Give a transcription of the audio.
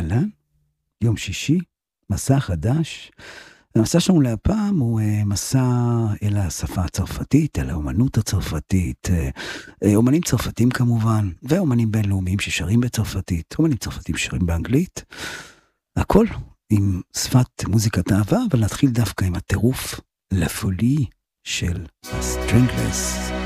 אהלן, יום שישי, מסע חדש. המסע שלנו להפעם הוא מסע אל השפה הצרפתית, אל האומנות הצרפתית, אומנים צרפתים כמובן, ואומנים בינלאומיים ששרים בצרפתית, אומנים צרפתים ששרים באנגלית, הכל עם שפת מוזיקת אהבה, אבל נתחיל דווקא עם הטירוף לפולי של הסטרינגלס.